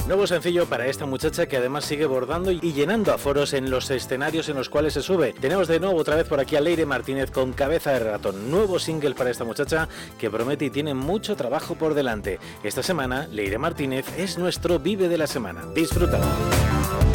Nuevo sencillo para esta muchacha que además sigue bordando y llenando aforos en los escenarios en los cuales se sube. Tenemos de nuevo otra vez por aquí a Leire Martínez con Cabeza de Ratón. Nuevo single para esta muchacha que promete y tiene mucho trabajo por delante. Esta semana, Leire Martínez es nuestro Vive de la Semana. Disfrútalo.